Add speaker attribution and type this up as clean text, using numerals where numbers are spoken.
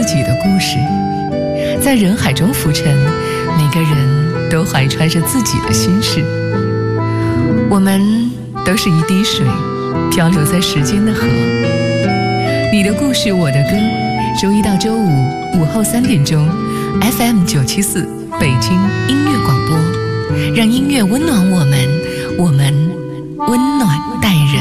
Speaker 1: 己的故事，在人海中浮沉，每个人都怀揣着自己的心事。我们都是一滴水，漂流在时间的河。你的故事，我的歌，周一到周五午后3点钟 ，FM 974北京音乐广播，让音乐温暖我们，我们温暖待人。